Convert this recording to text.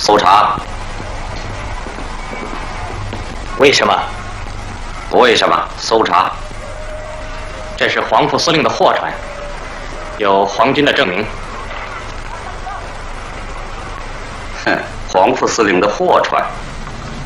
搜查。 为什么？ 不为什么，搜查。 这是黄副司令的货船，有皇军的证明。 哼，黄副司令的货船。